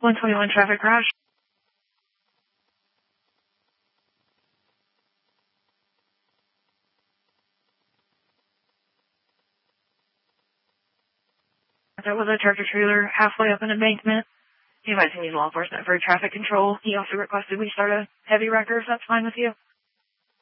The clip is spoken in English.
121 traffic crash. That was a tractor trailer halfway up an embankment. He might need law enforcement for traffic control. He also requested we start a heavy wrecker if that's fine with you.